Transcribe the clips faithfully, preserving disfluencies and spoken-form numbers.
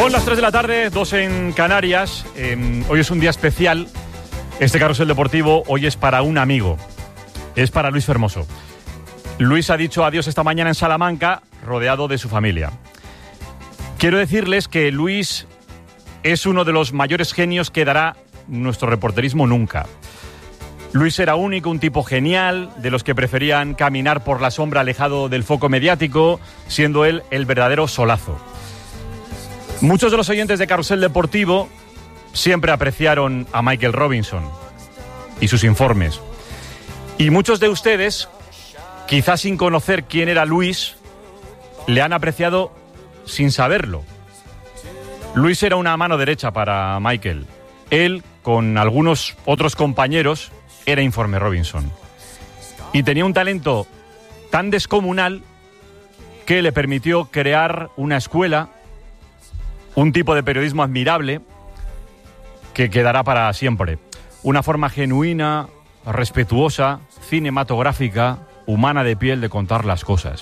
Son las tres de la tarde, dos en Canarias. Eh, hoy es un día especial. Este carrusel deportivo hoy es para un amigo. Es para Luis Fermoso. Luis ha dicho adiós esta mañana en Salamanca, rodeado de su familia. Quiero decirles que Luis es uno de los mayores genios que dará nuestro reporterismo nunca. Luis era único, un tipo genial, de los que preferían caminar por la sombra alejado del foco mediático, siendo él el verdadero solazo. Muchos de los oyentes de Carrusel Deportivo siempre apreciaron a Michael Robinson y sus informes. Y muchos de ustedes, quizás sin conocer quién era Luis, le han apreciado sin saberlo. Luis era una mano derecha para Michael. Él, con algunos otros compañeros, era Informe Robinson. Y tenía un talento tan descomunal que le permitió crear una escuela, un tipo de periodismo admirable que quedará para siempre. Una forma genuina, respetuosa, cinematográfica, humana de piel de contar las cosas.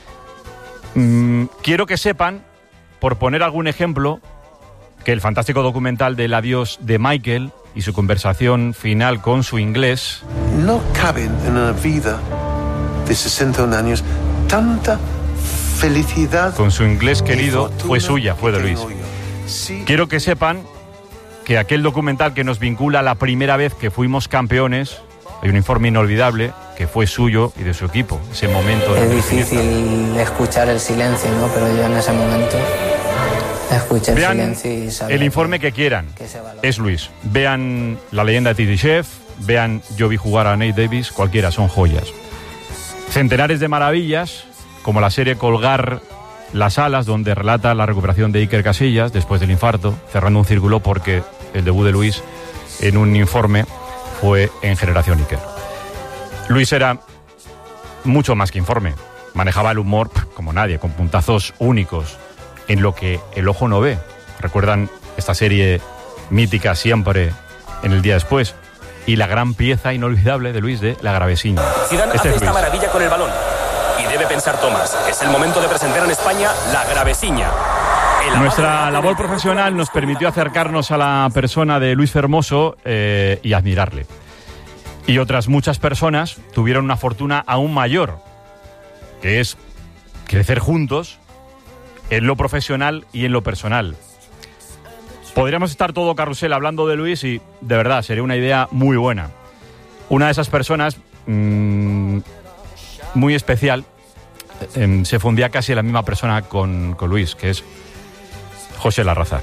Mm, quiero que sepan, por poner algún ejemplo, que el fantástico documental del adiós de Michael y su conversación final con su inglés... No cabe en una vida de sesenta años tanta felicidad... Con su inglés querido fue suya, fue de Luis. Quiero que sepan que aquel documental que nos vincula a la primera vez que fuimos campeones, hay un informe inolvidable que fue suyo y de su equipo, ese momento... Es difícil escuchar el silencio, ¿no? Pero yo en ese momento... Escuchen Vean el informe que quieran, que es Luis. Vean La leyenda de Titi Chef, vean Yo vi jugar a Nate Davis, cualquiera, son joyas. Centenares de maravillas, como la serie Colgar las alas, donde relata la recuperación de Iker Casillas después del infarto, cerrando un círculo porque el debut de Luis en un informe fue en Generación Iker. Luis era mucho más que informe, manejaba el humor como nadie, con puntazos únicos en lo que el ojo no ve. ¿Recuerdan esta serie mítica Siempre en el día después? Y la gran pieza inolvidable de Luis de La Gravesiña. Zidane este hace es esta maravilla con el balón. Y debe pensar Tomás, es el momento de presentar en España La Gravesiña. Nuestra labor profesional nos permitió acercarnos a la persona de Luis Fermoso eh, y admirarle. Y otras muchas personas tuvieron una fortuna aún mayor, que es crecer juntos en lo profesional y en lo personal. Podríamos estar todo carrusel hablando de Luis y, de verdad, sería una idea muy buena. Una de esas personas mmm, muy especial eh, se fundía casi la misma persona con, con Luis, que es José Larraza.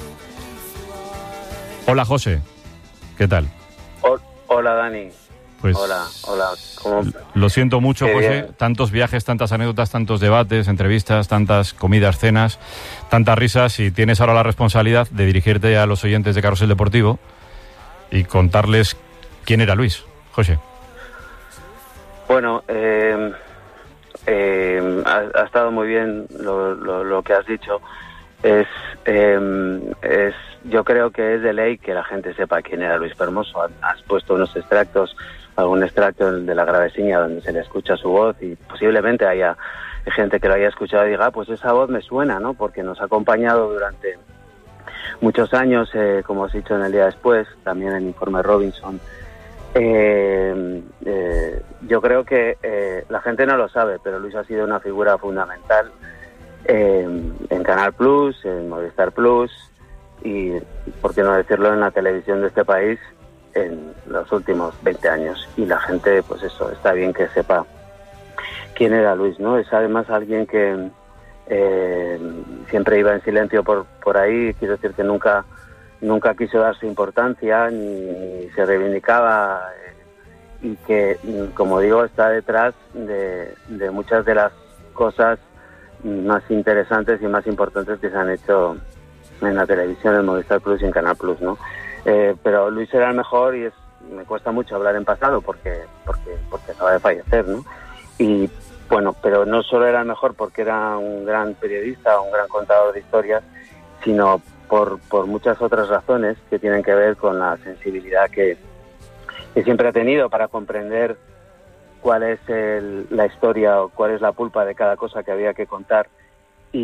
Hola, José. ¿Qué tal? Hola, Dani. Pues hola, hola. ¿Cómo? Lo siento mucho, Qué José. Bien. Tantos viajes, tantas anécdotas, tantos debates, entrevistas, tantas comidas, cenas, tantas risas. Y tienes ahora la responsabilidad de dirigirte a los oyentes de Carrusel Deportivo y contarles quién era Luis. José. Bueno, eh, eh, ha, ha estado muy bien lo, lo, lo que has dicho. Es, eh, es, yo creo que es de ley que la gente sepa quién era Luis Fermoso. Has puesto unos extractos, algún extracto de La Gravesiña donde se le escucha su voz y posiblemente haya gente que lo haya escuchado y diga, ah, pues esa voz me suena, ¿no? Porque nos ha acompañado durante muchos años, eh, como has dicho en el día después, también en Informe Robinson. Eh, eh, yo creo que eh, la gente no lo sabe, pero Luis ha sido una figura fundamental eh, en Canal Plus, en Movistar Plus y, por qué no decirlo, en la televisión de este país en los últimos veinte años. Y la gente, pues eso, está bien que sepa quién era Luis, ¿no? Es además alguien que eh, siempre iba en silencio por, por ahí, quiero decir que nunca... nunca quiso darse importancia ni, ni se reivindicaba eh, y que, como digo, está detrás de, de muchas de las cosas más interesantes y más importantes que se han hecho en la televisión, en Movistar Plus y en Canal Plus, ¿no? Eh, pero Luis era el mejor y es, me cuesta mucho hablar en pasado porque, porque, porque acaba de fallecer, ¿no? Y bueno, pero no solo era el mejor porque era un gran periodista, un gran contador de historias, sino Por, por muchas otras razones que tienen que ver con la sensibilidad que, que siempre ha tenido para comprender cuál es el, la historia o cuál es la pulpa de cada cosa que había que contar y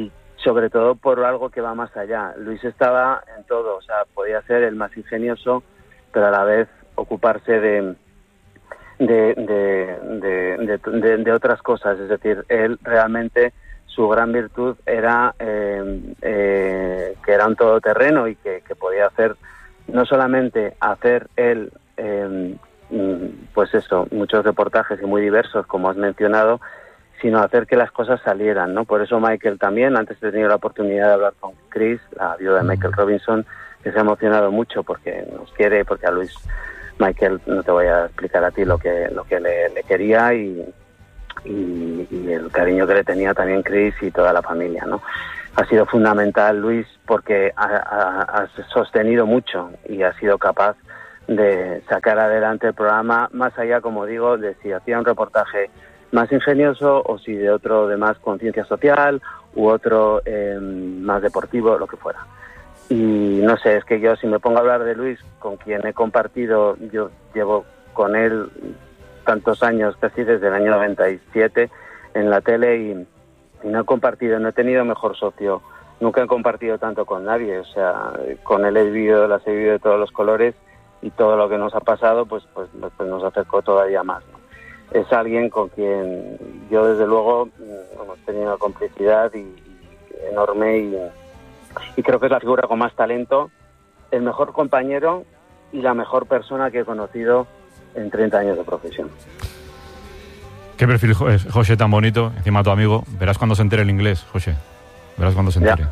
sobre todo por algo que va más allá. Luis estaba en todo, o sea, podía ser el más ingenioso, pero a la vez ocuparse de de de, de, de, de, de otras cosas. Es decir, él realmente, su gran virtud era eh, eh, que era un todoterreno y que, que podía hacer, no solamente hacer él, eh, pues eso, muchos reportajes y muy diversos, como has mencionado, sino hacer que las cosas salieran, ¿no? Por eso Michael también, antes he tenido la oportunidad de hablar con Chris, la viuda de Michael Robinson, que se ha emocionado mucho porque nos quiere, porque a Luis Michael, no te voy a explicar a ti lo que lo que le, le quería y, y, y el cariño que le tenía también Chris y toda la familia, ¿no? Ha sido fundamental Luis porque ha, ha, ha sostenido mucho y ha sido capaz de sacar adelante el programa, más allá, como digo, de si hacía un reportaje más ingenioso o si de otro de más conciencia social u otro eh, más deportivo, lo que fuera. Y no sé, es que yo si me pongo a hablar de Luis, con quien he compartido, yo llevo con él tantos años, casi desde el año noventa y siete en la tele y, y no he compartido, no he tenido mejor socio, nunca he compartido tanto con nadie, o sea, con él he vivido, las he vivido de todos los colores y todo lo que nos ha pasado pues, pues, pues nos acercó todavía más, ¿no? Es alguien con quien yo desde luego hemos tenido una complicidad y, y enorme y, y creo que es la figura con más talento, el mejor compañero y la mejor persona que he conocido en treinta años de profesión. Qué perfil, José, tan bonito, encima tu amigo. Verás cuando se entere el inglés, José. Verás cuando se entere.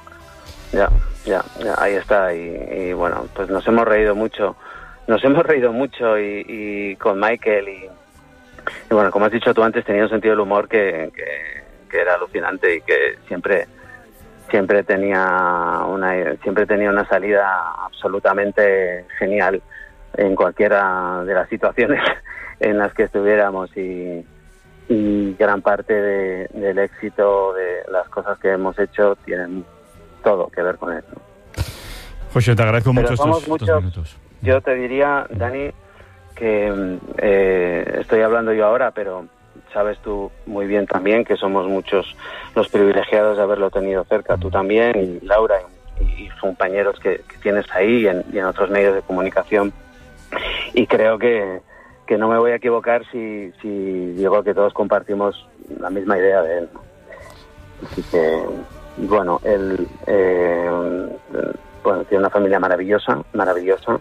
Ya, ya, ya, ahí está. Y, y bueno, pues nos hemos reído mucho. Nos hemos reído mucho y, y con Michael y Y bueno, como has dicho tú antes, tenía un sentido del humor que, que, que era alucinante y que siempre siempre tenía una siempre tenía una salida absolutamente genial en cualquiera de las situaciones en las que estuviéramos y, y gran parte de, del éxito de las cosas que hemos hecho tienen todo que ver con él, ¿no? José, te agradezco Pero mucho estos, muchos, estos minutos. Yo te diría, Dani, que eh, estoy hablando yo ahora, pero sabes tú muy bien también que somos muchos los privilegiados de haberlo tenido cerca, tú también, y Laura, y, y compañeros que, que tienes ahí y en, y en otros medios de comunicación. Y creo que, que no me voy a equivocar si, si digo que todos compartimos la misma idea de él, ¿no? Así que, bueno, él eh, bueno, tiene una familia maravillosa, maravillosa.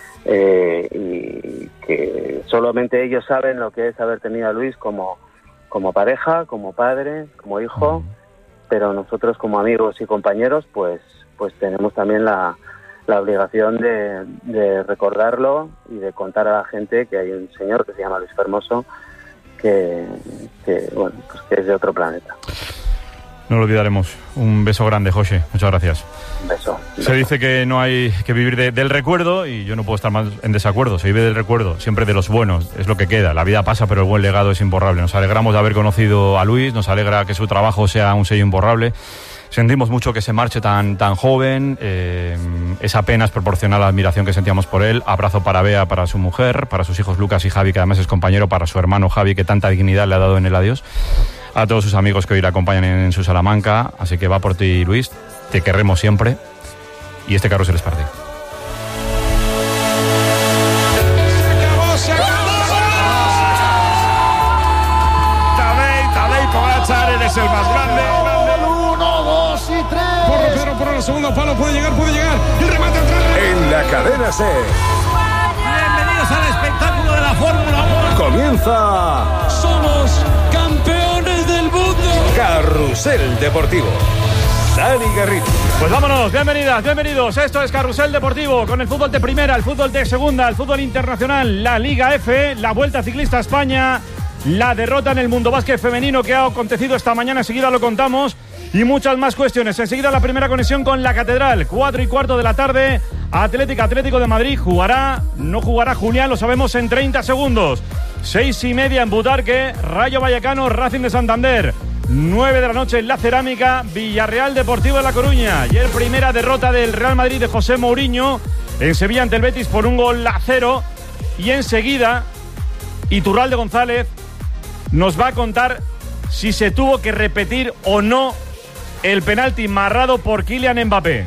Eh, y que solamente ellos saben lo que es haber tenido a Luis como, como pareja, como padre, como hijo, pero nosotros como amigos y compañeros pues pues tenemos también la, la obligación de, de recordarlo y de contar a la gente que hay un señor que se llama Luis Fermoso que, que bueno, pues que es de otro planeta. No lo olvidaremos. Un beso grande, José. Muchas gracias. Un beso. Un Se beso. dice que no hay que vivir de, del recuerdo y yo no puedo estar más en desacuerdo. Se vive del recuerdo, siempre de los buenos. Es lo que queda. La vida pasa, pero el buen legado es imborrable. Nos alegramos de haber conocido a Luis. Nos alegra que su trabajo sea un sello imborrable. Sentimos mucho que se marche tan, tan joven. Eh, es apenas proporcional a la admiración que sentíamos por él. Abrazo para Bea, para su mujer, para sus hijos Lucas y Javi, que además es compañero, para su hermano Javi, que tanta dignidad le ha dado en el adiós. A todos sus amigos que hoy le acompañan en su Salamanca. Así que va por ti, Luis. Te querremos siempre. Y este carrusel es para ti. Se acabó, se acabó. Tadej, Tadej Pogačar, eres el más grande. Uno, dos y tres. Porro, Pedro, por el segundo palo, puede llegar, puede llegar. El remate atrás. En la cadena C. Bienvenidos al espectáculo de la Fórmula uno. Comienza Somos campeones del mundo. Carrusel Deportivo. Dani Garrido. Pues vámonos, bienvenidas, bienvenidos. Esto es Carrusel Deportivo, con el fútbol de primera, el fútbol de segunda, el fútbol internacional, la Liga F, la Vuelta Ciclista a España, la derrota en el Mundo Básquet femenino que ha acontecido esta mañana, enseguida lo contamos, y muchas más cuestiones. Enseguida la primera conexión con la Catedral, cuatro y cuarto de la tarde, Atlético Atlético de Madrid, jugará, no jugará Julián, lo sabemos en treinta segundos. Seis y media en Butarque, Rayo Vallecano, Racing de Santander. nueve de la noche en La Cerámica, Villarreal Deportivo de La Coruña. Ayer primera derrota del Real Madrid de José Mourinho en Sevilla ante el Betis por un gol a cero. Y enseguida Iturralde González nos va a contar si se tuvo que repetir o no el penalti marrado por Kylian Mbappé.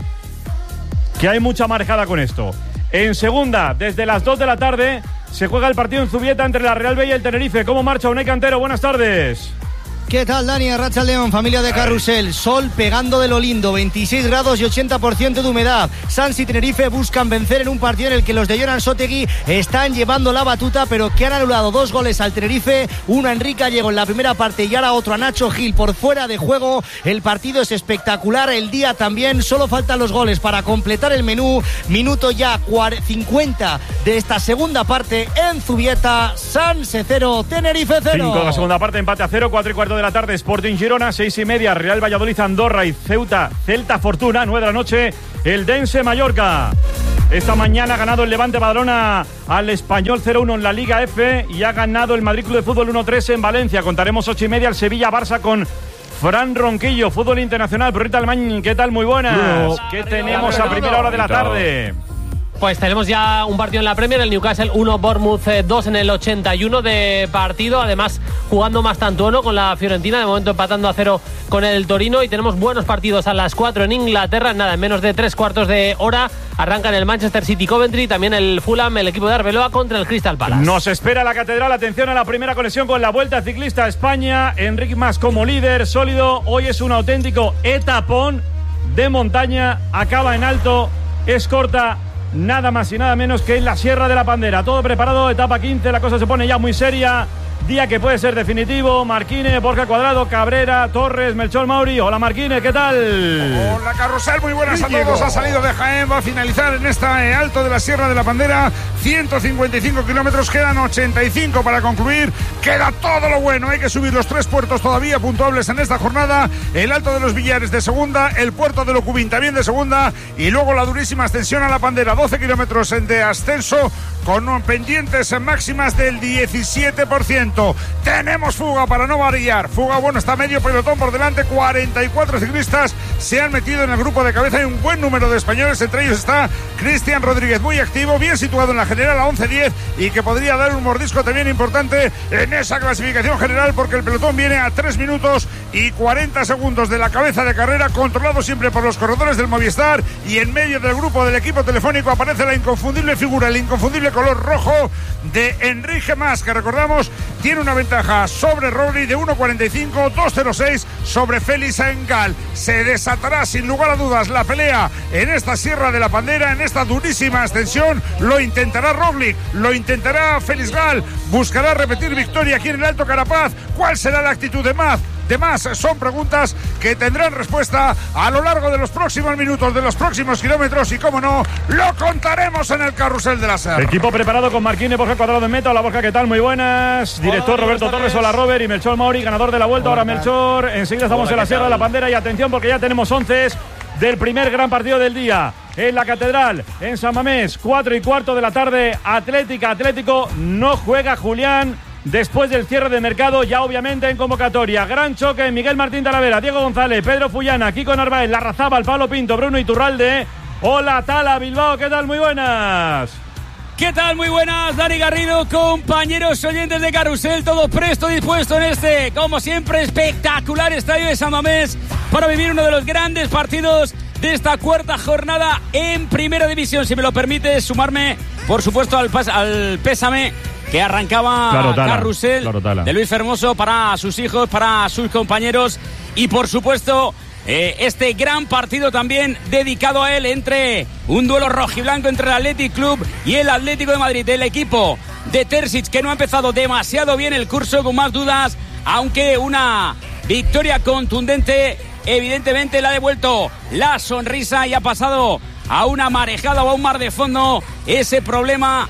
Que hay mucha marejada con esto. En segunda, desde las dos de la tarde, se juega el partido en Zubieta entre la Real B y el Tenerife. ¿Cómo marcha Unai Cantero? Buenas tardes. ¿Qué tal, Dani? Arracha León, familia de Carrusel. Sol pegando de lo lindo, veintiséis grados y ochenta por ciento de humedad. Sanz y Tenerife buscan vencer en un partido en el que los de Jonan Sotegui están llevando la batuta, pero que han anulado dos goles al Tenerife, uno a Enrique Gallego en la primera parte y ahora otro a Nacho Gil por fuera de juego. El partido es espectacular, el día también, solo faltan los goles para completar el menú. Minuto ya cincuenta de esta segunda parte en Zubieta. Sanz cero, Tenerife cero. cinco de la segunda parte, empate a cero, cuatro y cuarto de la tarde, Sporting Girona, seis y media, Real Valladolid, Andorra y Ceuta, Celta Fortuna, nueve de la noche, el Dense Mallorca. Esta mañana ha ganado el Levante Badalona al Español cero uno en la Liga F y ha ganado el Madrid Club de Fútbol uno tres en Valencia. Contaremos ocho y media el Sevilla-Barça con Fran Ronquillo, fútbol internacional. Perrita Alemán, ¿qué tal? Muy buenas. No. ¿Qué tenemos a primera hora de la tarde? Pues tenemos ya un partido en la Premier, el Newcastle uno, Bournemouth dos en el ochenta y uno de partido, además jugando más tantuono con la Fiorentina, de momento empatando a cero con el Torino, y tenemos buenos partidos a las cuatro en Inglaterra, nada, en menos de tres cuartos de hora arrancan el Manchester City Coventry, también el Fulham, el equipo de Arbeloa contra el Crystal Palace. Nos espera la Catedral, atención a la primera conexión con la Vuelta Ciclista a España, Enric Mas como líder sólido, hoy es un auténtico etapón de montaña, acaba en alto, es corta, nada más y nada menos que en la Sierra de la Pandera. Todo preparado, etapa quince, la cosa se pone ya muy seria. Día que puede ser definitivo. Marquínez, Borja Cuadrado, Cabrera, Torres, Melchor Mauri. Hola Marquínez, ¿qué tal? Hola Carrusel, muy buenas a todos. Ha salido de Jaén, va a finalizar en esta eh, alto de la Sierra de la Pandera. ciento cincuenta y cinco kilómetros, quedan ochenta y cinco para concluir. Queda todo lo bueno, hay que subir los tres puertos todavía puntuables en esta jornada. El Alto de los Villares de segunda, el puerto de Locubín también de segunda, y luego la durísima ascensión a la Pandera, doce kilómetros de ascenso con pendientes máximas del diecisiete por ciento. Tenemos fuga para no variar, fuga, bueno, está medio pelotón por delante, cuarenta y cuatro ciclistas se han metido en el grupo de cabeza, hay un buen número de españoles, entre ellos está Cristian Rodríguez, muy activo, bien situado en la general a once diez y que podría dar un mordisco también importante en esa clasificación general, porque el pelotón viene a tres minutos y cuarenta segundos de la cabeza de carrera, controlado siempre por los corredores del Movistar, y en medio del grupo del equipo telefónico aparece la inconfundible figura, el inconfundible color rojo de Enrique Mas, que recordamos tiene una ventaja sobre Rory de uno cuarenta y cinco, dos cero seis sobre Félix Engal. Se desatará sin lugar a dudas la pelea en esta Sierra de la Pandera, en esta durísima ascensión. Lo intentará Roglic, lo intentará Félix Gal, buscará repetir victoria aquí en el Alto Carapaz. ¿Cuál será la actitud de Mas? Demás son preguntas que tendrán respuesta a lo largo de los próximos minutos, de los próximos kilómetros, y como no, lo contaremos en el Carrusel de la Serra. Equipo preparado con Marquínez, Borja Cuadrado en meta. Hola Borja, ¿qué tal? Muy buenas. Director hola, Roberto Torres, hola Robert, y Melchor Mauri, ganador de la Vuelta. Hola, hola Melchor, enseguida estamos hola, en la Sierra de la Pandera, y atención porque ya tenemos once del primer gran partido del día. En la Catedral, en San Mamés, cuatro y cuarto de la tarde, Atlética, Atlético, no juega Julián después del cierre de mercado, ya obviamente en convocatoria. Gran choque, Miguel Martín Talavera, Diego González, Pedro Fullana, Kiko Narváez, Larrazábal, Pablo Pinto, Bruno Iturralde. Hola Tala, Bilbao, ¿qué tal? Muy buenas. ¿Qué tal? Muy buenas, Dani Garrido, compañeros oyentes de Carrusel, todo presto, dispuesto en este, como siempre, espectacular estadio de San Mamés para vivir uno de los grandes partidos de esta cuarta jornada en Primera División. Si me lo permite, sumarme, por supuesto, al, pas- al pésame que arrancaba claro, tala, Carrusel claro, tala. de Luis Fermoso para sus hijos, para sus compañeros, y por supuesto eh, este gran partido también dedicado a él, entre un duelo rojiblanco entre el Athletic Club y el Atlético de Madrid, el equipo de Terzic, que no ha empezado demasiado bien el curso, con más dudas, aunque una victoria contundente evidentemente le ha devuelto la sonrisa y ha pasado a una marejada o a un mar de fondo ese problema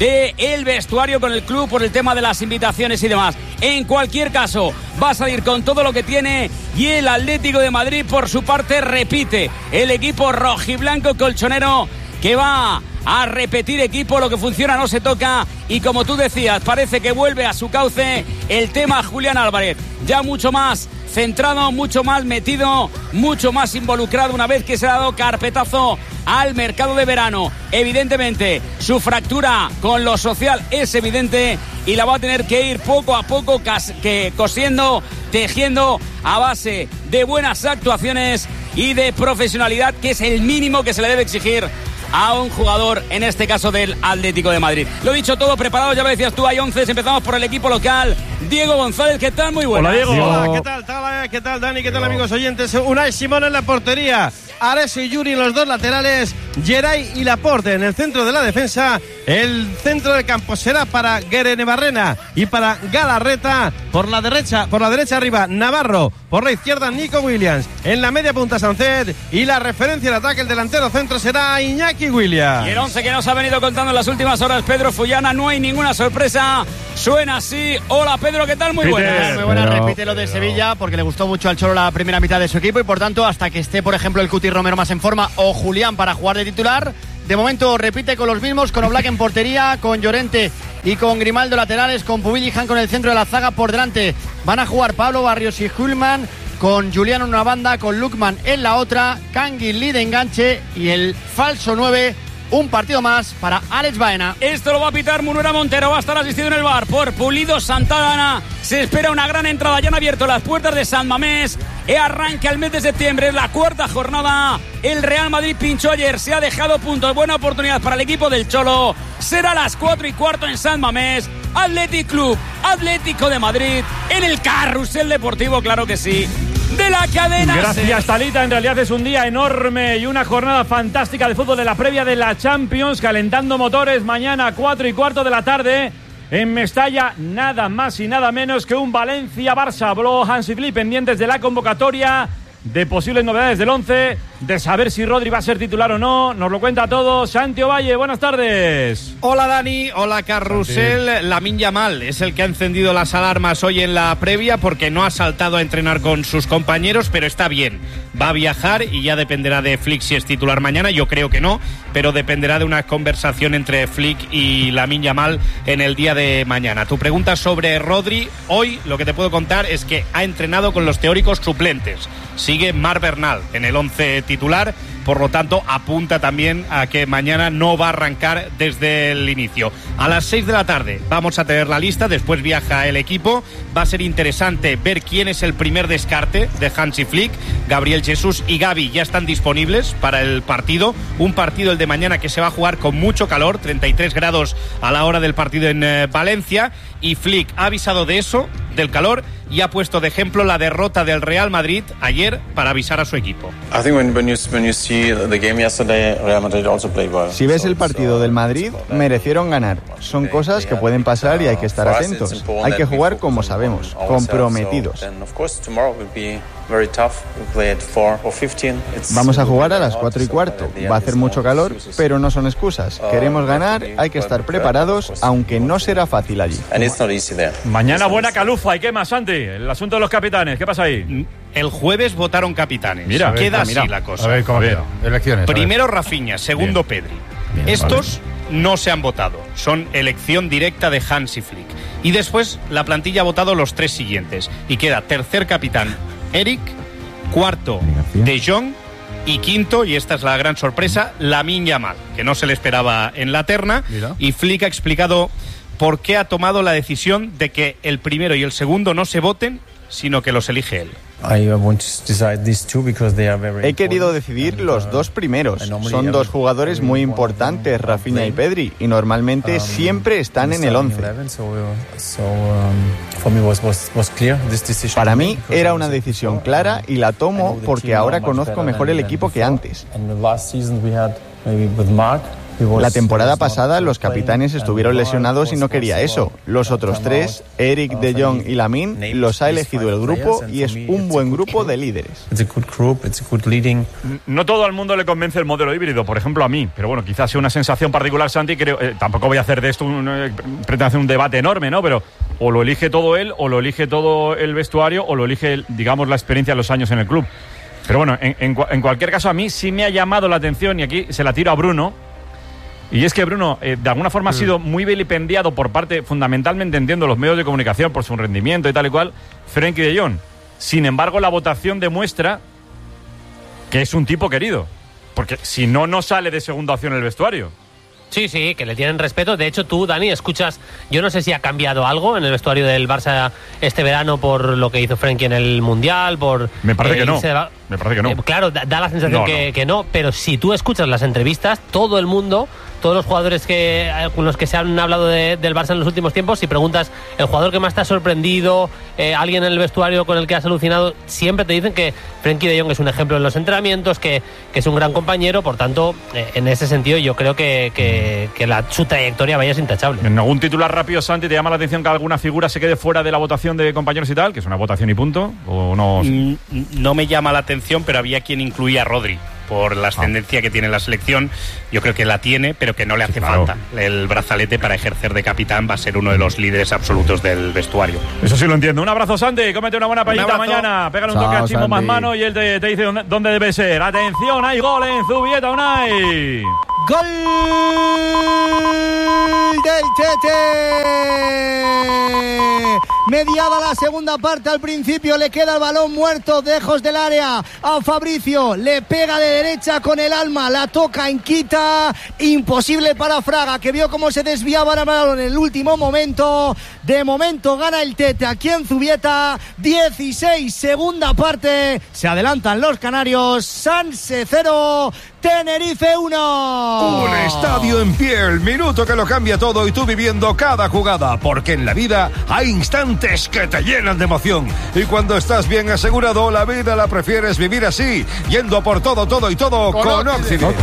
del vestuario con el club por el tema de las invitaciones y demás. En cualquier caso, va a salir con todo lo que tiene, y el Atlético de Madrid por su parte repite, el equipo rojiblanco colchonero que va a repetir equipo, lo que funciona no se toca, y como tú decías, parece que vuelve a su cauce el tema Julián Álvarez, ya mucho más centrado, mucho más metido, mucho más involucrado una vez que se ha dado carpetazo al mercado de verano. Evidentemente, su fractura con lo social es evidente y la va a tener que ir poco a poco cas- que cosiendo, tejiendo a base de buenas actuaciones y de profesionalidad, que es el mínimo que se le debe exigir a un jugador, en este caso del Atlético de Madrid. Lo dicho todo, preparado, ya lo decías tú, hay once, empezamos por el equipo local. Diego González, ¿qué tal? Muy buenas. Hola, Diego. Hola, ¿qué tal? tal? ¿Qué tal, Dani? ¿Qué tal, amigos oyentes? Unai Simón en la portería, Ares y Yuri en los dos laterales, Geray y Laporte en el centro de la defensa. El centro del campo será para Guerenebarrena y para Galarreta. Por la derecha, por la derecha arriba, Navarro. Por la izquierda, Nico Williams. En la media punta, Sancet. Y la referencia al ataque, el delantero centro, será Iñaki Williams. Y el once que nos ha venido contando en las últimas horas Pedro Fullana, no hay ninguna sorpresa. Suena así. Hola, Pedro, ¿qué tal? Muy buenas. Muy buenas, repite lo de Sevilla porque le gustó mucho al Cholo la primera mitad de su equipo y por tanto hasta que esté, por ejemplo, el Cuti Romero más en forma o Julián para jugar de titular, de momento repite con los mismos, con Oblak en portería, con Llorente y con Grimaldo laterales, con Pubil y Han con el centro de la zaga por delante. Van a jugar Pablo Barrios y Hulman, con Julián en una banda, con Lukman en la otra, Canguilí de enganche y el falso nueve. Un partido más para Alex Baena. Esto lo va a pitar Munuera Montero, va a estar asistido en el bar por Pulido Santana. Se espera una gran entrada, ya han abierto las puertas de San Mamés. E arranca el mes de septiembre, la cuarta jornada. El Real Madrid pinchó ayer, se ha dejado puntos. Buena oportunidad para el equipo del Cholo. Será a las cuatro y cuarto en San Mamés. Athletic Club, Atlético de Madrid, en el Carrusel Deportivo, claro que sí, de la cadena. Gracias, Talita. En realidad es un día enorme y una jornada fantástica de fútbol de la previa de la Champions, calentando motores mañana cuatro y cuarto de la tarde en Mestalla, nada más y nada menos que un Valencia-Barça. Habló Hansi Flick, pendientes de la convocatoria, de posibles novedades del once, de saber si Rodri va a ser titular o no. Nos lo cuenta todo Santi Ovalle. Buenas tardes. Hola, Dani. Hola, Carrusel. Lamine Yamal es el que ha encendido las alarmas hoy en la previa porque no ha saltado a entrenar con sus compañeros, pero está bien. Va a viajar y ya dependerá de Flick si es titular mañana. Yo creo que no, pero dependerá de una conversación entre Flick y Lamine Yamal en el día de mañana. Tu pregunta sobre Rodri, hoy lo que te puedo contar es que ha entrenado con los teóricos suplentes. Sigue Marc Bernal en el once titular, por lo tanto apunta también a que mañana no va a arrancar desde el inicio. A las seis de la tarde vamos a tener la lista, después viaja el equipo. Va a ser interesante ver quién es el primer descarte de Hansi Flick. Gabriel Jesús y Gavi ya están disponibles para el partido, un partido el de mañana que se va a jugar con mucho calor, treinta y tres grados a la hora del partido en eh, Valencia, y Flick ha avisado de eso, del calor, y ha puesto de ejemplo la derrota del Real Madrid ayer para avisar a su equipo. Si ves el partido del Madrid, merecieron ganar. Son cosas que pueden pasar y hay que estar atentos. Hay que jugar como sabemos, comprometidos. Vamos a jugar a las cuatro y cuarto. Va a hacer mucho calor, pero no son excusas. Queremos ganar, hay que estar preparados, aunque no será fácil allí. Mañana buena calufa. ¿Y qué más, Santi? El asunto de los capitanes. ¿Qué pasa ahí? El jueves votaron capitanes. Mira, queda ver, mira. así la cosa. A ver, ¿cómo queda? Elecciones. Primero Rafinha, segundo Bien. Pedri. Bien, Estos vale. no se han votado. Son elección directa de Hansi Flick. Y después la plantilla ha votado los tres siguientes. Y queda tercer capitán Eric, cuarto De Jong y quinto, y esta es la gran sorpresa, Lamine Yamal, que no se le esperaba en la terna. Mira. Y Flick ha explicado por qué ha tomado la decisión de que el primero y el segundo no se voten, sino que los elige él. He querido decidir los dos primeros. Son dos jugadores muy importantes, Rafinha y Pedri, y normalmente siempre están en el once. Para mí era una decisión clara y la tomo porque ahora conozco mejor el equipo que antes. La temporada pasada los capitanes estuvieron lesionados y no quería eso. Los otros tres, Eric, De Jong y Lamine, los ha elegido el grupo y es un buen grupo de líderes. No todo el mundo le convence el modelo híbrido, por ejemplo a mí, pero bueno, quizás sea una sensación particular, Santi. Creo, eh, tampoco voy a hacer de esto un, eh, pretendo hacer un debate enorme, ¿no? Pero o lo elige todo él, o lo elige todo el vestuario, o lo elige, digamos, la experiencia de los años en el club. Pero bueno, en, en, en cualquier caso, a mí sí me ha llamado la atención, y aquí se la tiro a Bruno. Y es que Bruno, eh, de alguna forma, mm. ha sido muy vilipendiado por parte, fundamentalmente entiendo, los medios de comunicación por su rendimiento y tal y cual, Frenkie de Jong. Sin embargo, la votación demuestra que es un tipo querido. Porque si no, no sale de segunda opción en el vestuario. Sí, sí, que le tienen respeto. De hecho, tú, Dani, escuchas... Yo no sé si ha cambiado algo en el vestuario del Barça este verano por lo que hizo Frenkie en el Mundial, por... Me parece eh, que no. Va... Me parece que no. Eh, claro, da, da la sensación no, que, no. que no, pero si tú escuchas las entrevistas, todo el mundo, todos los jugadores que con los que se han hablado de, del Barça en los últimos tiempos, si preguntas el jugador que más te ha sorprendido, eh, alguien en el vestuario con el que has alucinado, siempre te dicen que Frenkie de Jong es un ejemplo en los entrenamientos, que, que es un gran compañero. Por tanto, eh, en ese sentido yo creo que, que, que la, su trayectoria vaya es intachable. En algún titular rápido, Santi, ¿te llama la atención que alguna figura se quede fuera de la votación de compañeros y tal? Que es una votación y punto, ¿o no? No me llama la atención, pero había quien incluía a Rodri por la ascendencia ah. que tiene la selección. Yo creo que la tiene, pero que no le hace sí, claro. falta el brazalete para ejercer de capitán. Va a ser uno de los líderes absolutos del vestuario. Eso sí lo entiendo. Un abrazo, Santi. Cómete una buena paellita mañana. Pégale un Chao, toque a Chimo más mano y él te, te dice dónde, dónde debe ser. Atención, hay gol en Zubieta, Unai. ¡Gol del Tete! Mediada la segunda parte, al principio le queda el balón muerto, lejos del área a Fabricio, le pega de derecha con el alma, la toca en quita, imposible para Fraga, que vio cómo se desviaba el balón en el último momento. De momento gana el Tete aquí en Zubieta, dieciséis, segunda parte, se adelantan los canarios. Sanse cero, Tenerife uno. Un estadio en pie, el minuto que lo cambia todo y tú viviendo cada jugada, porque en la vida hay instantes que te llenan de emoción y cuando estás bien asegurado, la vida la prefieres vivir así, yendo por todo, todo y todo con, con Occident.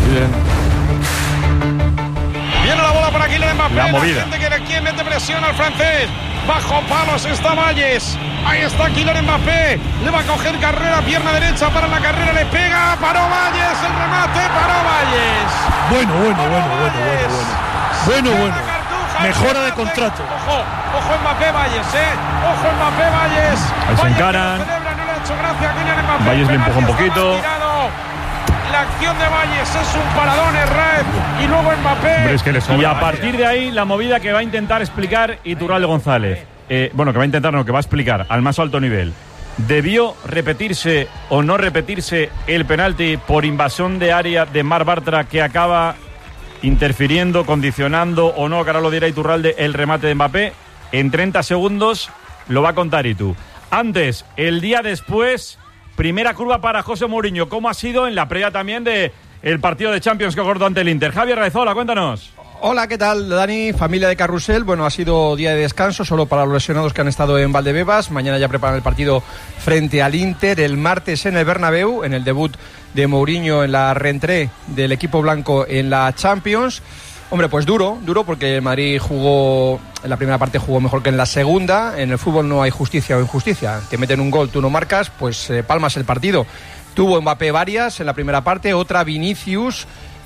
Viene la bola para Kylian Mbappé, la movida. La gente que le quiere mete presión al francés. Bajo palos está Valles. Ahí está Kylian Mbappé. Le va a coger carrera, pierna derecha para la carrera, le pega. Paró Valles, el remate, paró Valles. Bueno, bueno, bueno, bueno, bueno, bueno. Bueno, bueno. Mejora de contrato. Ojo, ojo Mbappé Valles, eh. Ojo Mbappé Valles. Ahí se encaran. Valles le empuja un poquito. La acción de Valles es un paradón, Herrera y luego Mbappé. Hombre, es que le y a partir de ahí la movida que va a intentar explicar Iturralde González. Eh, bueno, que va a intentar, no, que va a explicar al más alto nivel. ¿Debió repetirse o no repetirse el penalti por invasión de área de Marc Bartra que acaba interfiriendo, condicionando o no, que ahora lo dirá Iturralde, el remate de Mbappé? En treinta segundos lo va a contar Itu. Antes, el día después, primera curva para José Mourinho. ¿Cómo ha sido en la previa también de el partido de Champions que acordó ante el Inter? Javier Raezola, cuéntanos. Hola, ¿qué tal, Dani? Familia de Carrusel. Bueno, ha sido día de descanso solo para los lesionados que han estado en Valdebebas. Mañana ya preparan el partido frente al Inter. El martes en el Bernabéu, en el debut de Mourinho en la reentrée del equipo blanco en la Champions. Hombre, pues duro, duro porque el Madrid jugó, en la primera parte jugó mejor que en la segunda. En el fútbol no hay justicia o injusticia. Te meten un gol, tú no marcas, pues eh, palmas el partido. Tuvo Mbappé varias en la primera parte, otra Vinicius.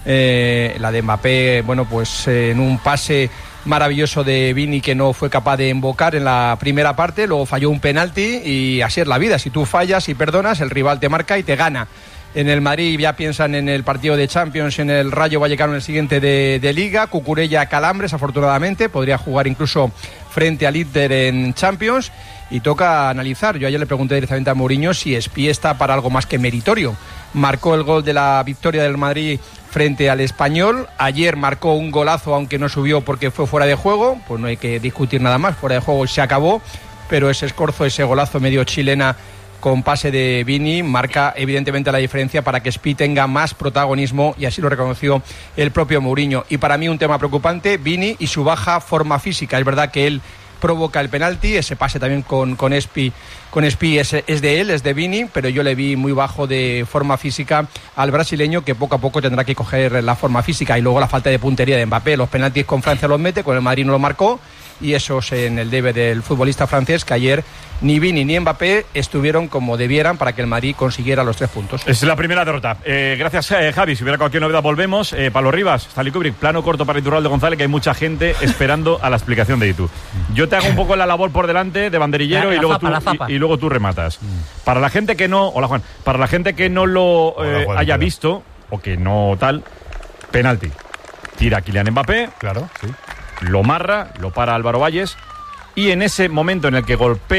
Eh, la de Mbappé, bueno, pues eh, en un pase maravilloso de Vini que no fue capaz de embocar en la primera parte, luego falló un penalti y así es la vida, si tú fallas y perdonas, el rival te marca y te gana. En el Madrid ya piensan en el partido de Champions, en el Rayo Vallecano en el siguiente de, de Liga, Cucurella calambres afortunadamente, podría jugar incluso frente al Inter en Champions y toca analizar. Yo ayer le pregunté directamente a Mourinho si Espí está para algo más que meritorio. Marcó el gol de la victoria del Madrid frente al Español, ayer marcó un golazo aunque no subió porque fue fuera de juego, pues no hay que discutir nada más, fuera de juego se acabó, pero ese escorzo, ese golazo medio chilena con pase de Vini marca evidentemente la diferencia para que Espí tenga más protagonismo y así lo reconoció el propio Mourinho. Y para mí un tema preocupante, Vini y su baja forma física. Es verdad que él provoca el penalti, ese pase también con, con Espí, con Espí es, es de él, es de Vini, pero yo le vi muy bajo de forma física al brasileño que poco a poco tendrá que coger la forma física y luego la falta de puntería de Mbappé. Los penaltis con Francia los mete, con el Madrid no lo marcó y eso es en el debe del futbolista francés que ayer ni Vini ni Mbappé estuvieron como debieran para que el Madrid consiguiera los tres puntos. Es la primera derrota. Eh, gracias, eh, Javi. Si hubiera cualquier novedad, volvemos. Eh, Pablo Rivas, Stanley Kubrick, plano corto para Iturralde González, que hay mucha gente esperando a la explicación de Itu. Yo te hago un poco la labor por delante de banderillero la, y, luego zapa, tú, y, y luego tú rematas. Mm. Para la gente que no, hola Juan, para la gente que no lo eh, hola, Juan, haya claro. visto o que no tal, penalti. Tira Kylian Mbappé. Claro, sí. Lo marra, lo para Álvaro Valles y en ese momento en el que golpea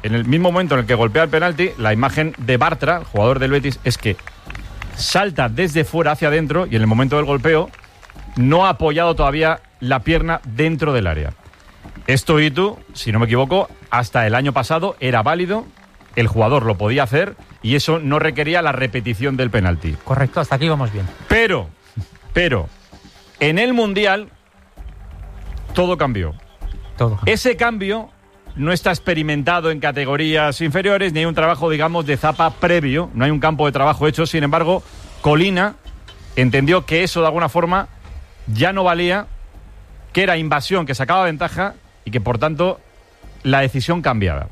en el mismo momento en el que golpea el penalti, la imagen de Bartra, el jugador del Betis, es que salta desde fuera hacia adentro y en el momento del golpeo no ha apoyado todavía la pierna dentro del área. Esto, Itu, si no me equivoco, hasta el año pasado era válido, el jugador lo podía hacer y eso no requería la repetición del penalti. Correcto, hasta aquí vamos bien. Pero, pero, en el Mundial todo cambió. Todo. Ese cambio no está experimentado en categorías inferiores, ni hay un trabajo, digamos, de zapa previo, no hay un campo de trabajo hecho. Sin embargo, Colina entendió que eso de alguna forma ya no valía, que era invasión, que sacaba ventaja y que por tanto la decisión cambiaba.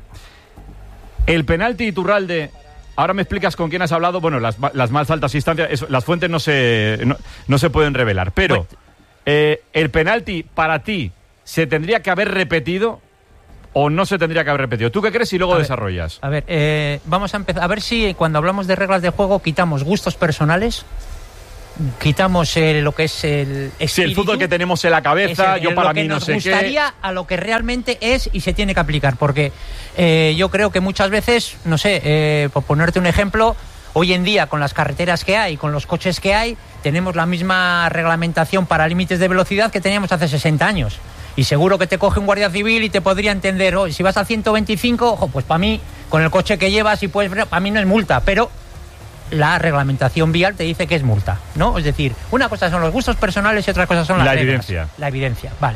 El penalti Iturralde, ahora me explicas con quién has hablado. Bueno, las, las más altas instancias, eso, las fuentes no se, no, no se pueden revelar, pero eh, el penalti para ti se tendría que haber repetido o no se tendría que haber repetido. ¿Tú qué crees y luego a ver, desarrollas? A ver, eh, vamos a empezar a ver si cuando hablamos de reglas de juego quitamos gustos personales, quitamos eh, lo que es el espíritu. Sí, el fútbol que tenemos en la cabeza, el, yo para mí no sé qué. Lo que nos gustaría a lo que realmente es y se tiene que aplicar, porque eh, yo creo que muchas veces, no sé, eh, por ponerte un ejemplo, hoy en día con las carreteras que hay, con los coches que hay, tenemos la misma reglamentación para límites de velocidad que teníamos hace sesenta años. Y seguro que te coge un guardia civil y te podría entender, oh, si vas a ciento veinticinco, ojo, pues para mí, con el coche que llevas y puedes, para mí no es multa, pero la reglamentación vial te dice que es multa, ¿no? Es decir, una cosa son los gustos personales y otra cosa son las la reglas. evidencia. La evidencia, vale.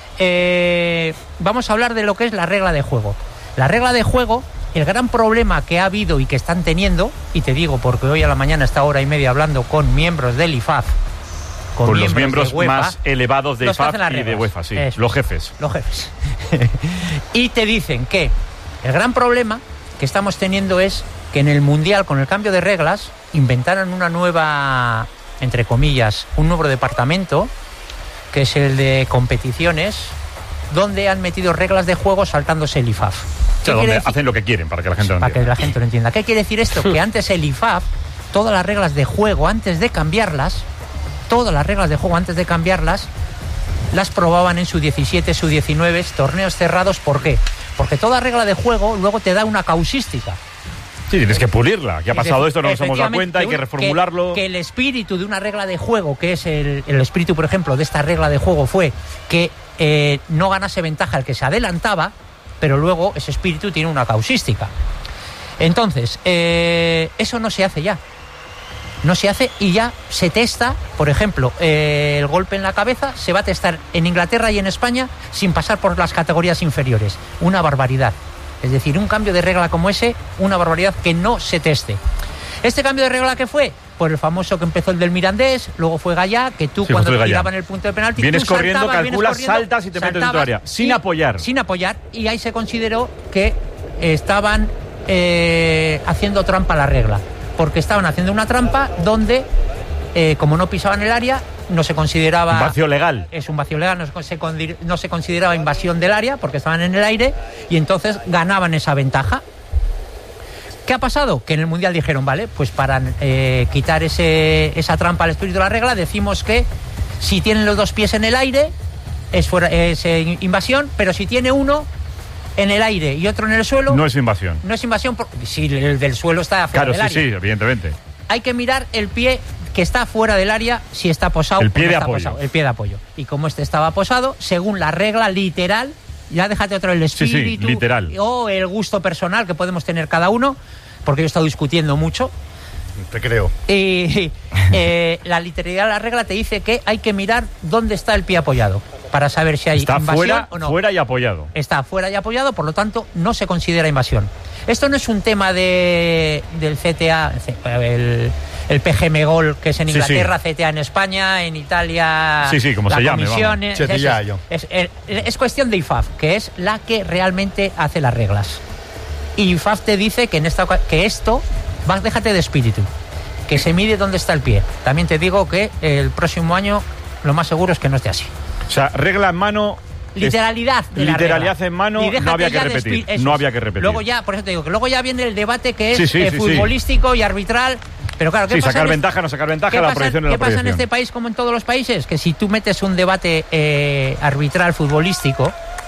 Eh, vamos a hablar de lo que es la regla de juego. La regla de juego, el gran problema que ha habido y que están teniendo, y te digo porque hoy a la mañana esta hora y media hablando con miembros del I F A F, con, con miembros los miembros más elevados de I F A F y de UEFA, sí, Eso, los jefes. Los jefes. Y te dicen que el gran problema que estamos teniendo es que en el Mundial, con el cambio de reglas, inventaron una nueva, entre comillas, un nuevo departamento, que es el de competiciones, donde han metido reglas de juego saltándose el I F A F. O sea, donde hacen lo que quieren, para que la gente lo para entienda. Para que la gente lo entienda. ¿Qué quiere decir esto? Que antes el I F A F, todas las reglas de juego, antes de cambiarlas, todas las reglas de juego antes de cambiarlas, las probaban en su diecisiete, su diecinueve, torneos cerrados. ¿Por qué? Porque toda regla de juego luego te da una causística. Sí, tienes que pulirla. ¿Qué ha pasado esto? No nos hemos dado cuenta, hay que reformularlo. Que, que el espíritu de una regla de juego, que es el, el espíritu, por ejemplo, de esta regla de juego fue que eh, no ganase ventaja el que se adelantaba, pero luego ese espíritu tiene una causística. Entonces, eh, eso no se hace ya. No se hace y ya se testa, por ejemplo, eh, el golpe en la cabeza se va a testar en Inglaterra y en España sin pasar por las categorías inferiores. Una barbaridad. Es decir, un cambio de regla como ese, una barbaridad que no se teste. ¿Este cambio de regla qué fue? Por el famoso que empezó el del Mirandés, luego fue Gallá, que tú sí, cuando te tiraban el punto de penalti... Vienes tú corriendo, saltabas, calculas, vienes corriendo, saltas y te metes en tu área, sin y, apoyar. Sin apoyar, y ahí se consideró que estaban eh, haciendo trampa a la regla, porque estaban haciendo una trampa donde, eh, como no pisaban el área, no se consideraba... Un vacío legal. Es un vacío legal, no se, no se consideraba invasión del área porque estaban en el aire y entonces ganaban esa ventaja. ¿Qué ha pasado? Que en el Mundial dijeron, vale, pues para eh, quitar ese, esa trampa al espíritu de la regla, decimos que si tienen los dos pies en el aire es, fuera, es eh, invasión, pero si tiene uno en el aire y otro en el suelo... No es invasión. No es invasión porque si el del suelo está fuera claro, del sí, área. sí, evidentemente. Hay que mirar el pie que está fuera del área, si está posado el pie o no de está apoyo. posado. El pie de apoyo. Y como este estaba posado, según la regla literal, ya déjate otro el espíritu sí, sí, literal. O el gusto personal que podemos tener cada uno, porque yo he estado discutiendo mucho. Te creo. Y eh, la literalidad de la regla te dice que hay que mirar dónde está el pie apoyado para saber si hay está invasión fuera, o no. Fuera y apoyado. Está fuera y apoyado, por lo tanto no se considera invasión. Esto no es un tema de del C T A, el, el P G M Gol, que es en Inglaterra, sí, sí. C T A en España, en Italia... Sí, sí, como la se llame, comisión, es, es, es, es, es cuestión de I F A F, que es la que realmente hace las reglas. Y I F A F te dice que, en esta, que esto, vas, déjate de espíritu, que se mide dónde está el pie. También te digo que el próximo año lo más seguro es que no esté así. O sea, regla en mano... Literalidad de la Literalidad regla. en mano, no había que repetir. Espi- no había que repetir. Luego ya, por eso te digo, que luego ya viene el debate que es sí, sí, eh, sí, futbolístico sí. y arbitral. Pero claro, ¿qué sí, pasa sacar en ventaja, este, no sacar ventaja, ¿qué la pasa, proyección y ¿qué la pasa proyección. en este país como en todos los países? Que si tú metes un debate eh, arbitral futbolístico,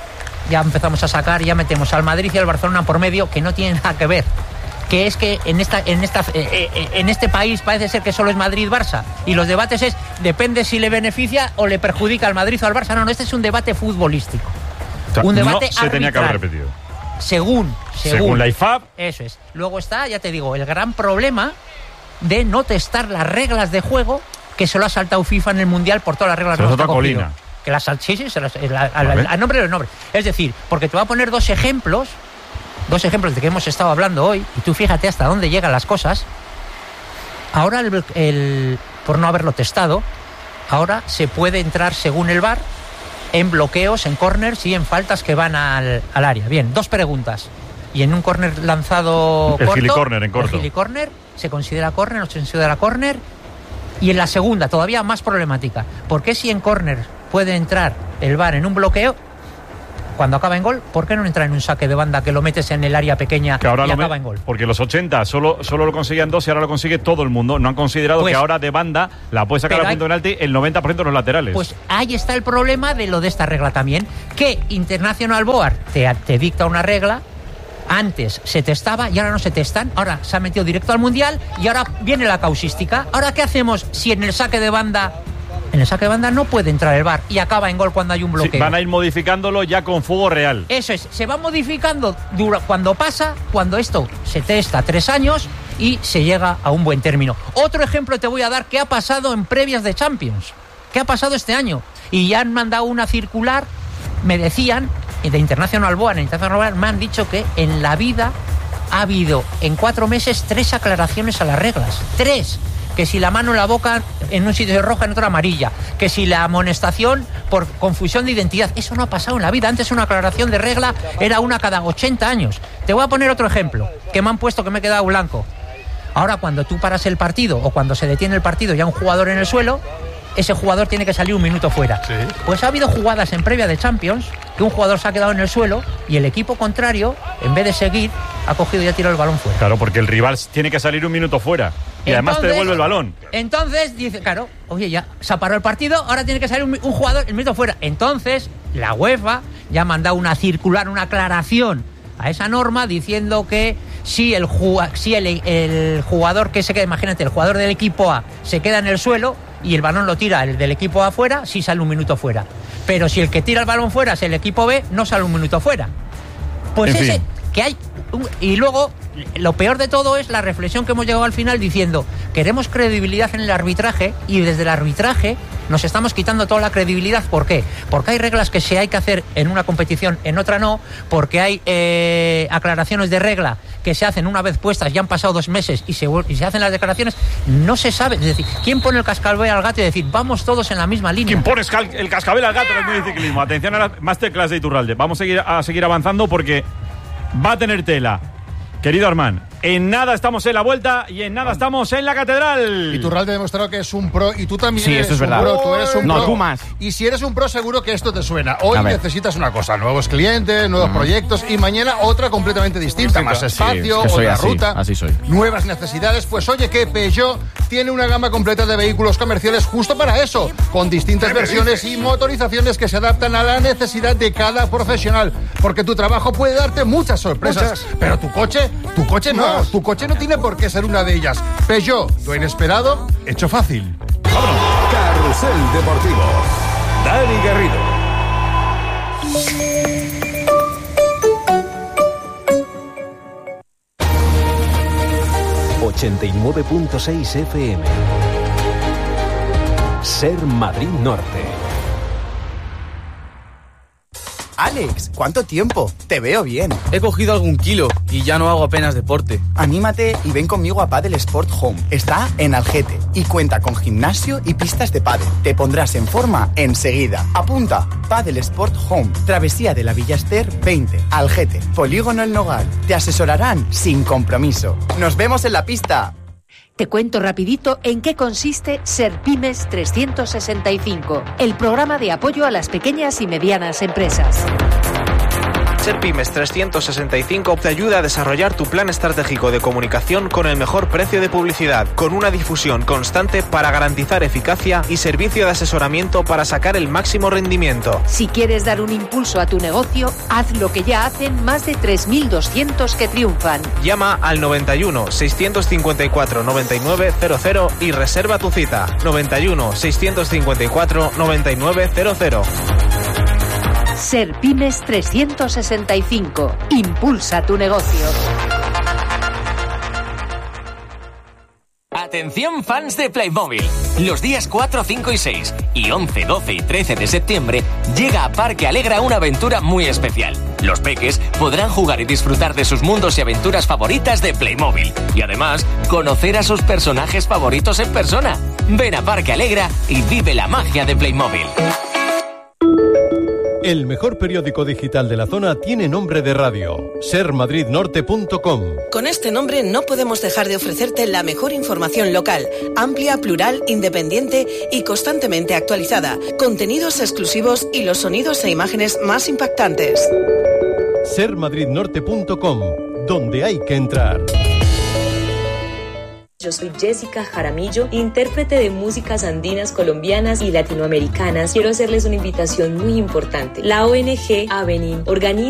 ya empezamos a sacar, ya metemos al Madrid y al Barcelona por medio, que no tienen nada que ver. Que es que en esta en esta eh, eh, en este país parece ser que solo es Madrid-Barça y los debates es depende si le beneficia o le perjudica al Madrid o al Barça. No, no, este es un debate futbolístico. O sea, un debate no se tenía que haber repetido. Según, según Según la I F A B. Eso es. Luego está, ya te digo, el gran problema de no testar las reglas de juego que se lo ha saltado FIFA en el Mundial por todas las reglas Se que lo ha saltó cogido. Colina. Que las sí, sí, se las, el, al, al, al nombre del nombre. Es decir, porque te voy a poner dos ejemplos. Dos ejemplos de que hemos estado hablando hoy, y tú fíjate hasta dónde llegan las cosas. Ahora, el, el, por no haberlo testado, ahora se puede entrar según el V A R en bloqueos, en corners y en faltas que van al, al área. Bien, dos preguntas. Y en un corner lanzado el corto, gilicorner, en corto. el gilicorner, ¿se considera corner o se considera corner? Y en la segunda, todavía más problemática. ¿Por qué si en corner puede entrar el V A R en un bloqueo, cuando acaba en gol, ¿por qué no entra en un saque de banda que lo metes en el área pequeña que ahora y lo acaba me... en gol? Porque los ochenta solo, solo lo conseguían dos y ahora lo consigue todo el mundo. No han considerado Pues, que ahora de banda la puede sacar al punto de penalti el noventa por ciento de los laterales. Pues ahí está el problema de lo de esta regla también, que International Board te, te dicta una regla, antes se testaba y ahora no se testan, ahora se ha metido directo al Mundial y ahora viene la causística. ¿Ahora qué hacemos si en el saque de banda... En el saque de banda no puede entrar el V A R y acaba en gol cuando hay un bloqueo? Sí, van a ir modificándolo ya con fuego real. Eso es, se va modificando dura, cuando pasa, cuando esto se testa tres años y se llega a un buen término. Otro ejemplo te voy a dar que ha pasado en previas de Champions. ¿Qué ha pasado este año? Y ya han mandado una circular, me decían, de International Board, en International Board me han dicho que en la vida ha habido en cuatro meses tres aclaraciones a las reglas. ¡Tres! Que si la mano en la boca en un sitio es roja, en otro amarilla, que si la amonestación por confusión de identidad. Eso no ha pasado en la vida. Antes una aclaración de regla era una cada ochenta años. Te voy a poner otro ejemplo, que me han puesto que me he quedado blanco. Ahora cuando tú paras el partido o cuando se detiene el partido ya un jugador en el suelo, ese jugador tiene que salir un minuto fuera. ¿Sí? Pues ha habido jugadas en previa de Champions que un jugador se ha quedado en el suelo y el equipo contrario, en vez de seguir, ha cogido y ha tirado el balón fuera. Claro, porque el rival tiene que salir un minuto fuera. Y entonces, además te devuelve el balón. Entonces, dice, claro, oye, ya se ha parado el partido, ahora tiene que salir un, un jugador el minuto fuera. Entonces, la UEFA ya ha mandado una circular, una aclaración a esa norma diciendo que si el, si el, el jugador que se queda, imagínate, el jugador del equipo A se queda en el suelo y el balón lo tira el del equipo A fuera, sí sale un minuto fuera. Pero si el que tira el balón fuera es el equipo B, no sale un minuto fuera. Pues en ese, fin. que hay... Un, y luego, lo peor de todo es la reflexión que hemos llegado al final diciendo, queremos credibilidad en el arbitraje y desde el arbitraje nos estamos quitando toda la credibilidad. ¿Por qué? Porque hay reglas que se hay que hacer en una competición, en otra no, porque hay eh, aclaraciones de regla que se hacen una vez puestas, ya han pasado dos meses y se, y se hacen las declaraciones, no se sabe. Es decir, ¿quién pone el cascabel al gato y decir, vamos todos en la misma línea? ¿Quién pone el cascabel al gato en el medio de ciclismo? Atención a la masterclass de Iturralde. Vamos a seguir, a seguir avanzando porque va a tener tela. Querido Armán, en nada estamos en la vuelta y en nada estamos en la catedral. Iturralde ha demostrado que es un pro y tú también sí, eres eso es un verdad. pro. Tú eres un no, pro. tú más. Y si eres un pro, seguro que esto te suena. Hoy necesitas una cosa: nuevos clientes, nuevos uh-huh. proyectos y mañana otra completamente distinta. Sí, más espacio, sí, es otra así, ruta, así soy. nuevas necesidades. Pues oye, que Peugeot tiene una gama completa de vehículos comerciales justo para eso, con distintas versiones y motorizaciones que se adaptan a la necesidad de cada profesional. Porque tu trabajo puede darte muchas sorpresas, muchas. pero tu coche, tu coche no, no, tu coche no tiene por qué ser una de ellas. Peugeot, lo inesperado, hecho fácil. ¡Vámonos! Carrusel Deportivo. Dani Garrido. ochenta y nueve punto seis F M. Ser Madrid Norte. Alex, ¿cuánto tiempo? Te veo bien. He cogido algún kilo y ya no hago apenas deporte. Anímate y ven conmigo a Padel Sport Home. Está en Algete y cuenta con gimnasio y pistas de pádel. Te pondrás en forma enseguida. Apunta, Padel Sport Home, Travesía de la Villa Ester veinte, Algete, Polígono El Nogal. Te asesorarán sin compromiso. ¡Nos vemos en la pista! Te cuento rapidito en qué consiste Serpymes trescientos sesenta y cinco, el programa de apoyo a las pequeñas y medianas empresas. SerPymes trescientos sesenta y cinco te ayuda a desarrollar tu plan estratégico de comunicación con el mejor precio de publicidad, con una difusión constante para garantizar eficacia y servicio de asesoramiento para sacar el máximo rendimiento. Si quieres dar un impulso a tu negocio, haz lo que ya hacen más de tres mil doscientos que triunfan. Llama al noventa y uno, seiscientos cincuenta y cuatro, noventa y nueve cero cero y reserva tu cita. noventa y uno, seiscientos cincuenta y cuatro, noventa y nueve cero cero. SerPymes trescientos sesenta y cinco. Impulsa tu negocio. Atención fans de Playmobil. Los días cuatro, cinco y seis y once, doce y trece de septiembre llega a Parque Alegra una aventura muy especial. Los peques podrán jugar y disfrutar de sus mundos y aventuras favoritas de Playmobil. Y además, conocer a sus personajes favoritos en persona. Ven a Parque Alegra y vive la magia de Playmobil. El mejor periódico digital de la zona tiene nombre de radio, ser madrid norte punto com. Con este nombre no podemos dejar de ofrecerte la mejor información local, amplia, plural, independiente y constantemente actualizada, contenidos exclusivos y los sonidos e imágenes más impactantes. ser madrid norte punto com, donde hay que entrar. Yo soy Jessica Jaramillo, intérprete de músicas andinas, colombianas y latinoamericanas. Quiero hacerles una invitación muy importante. La O N G Avenin organiza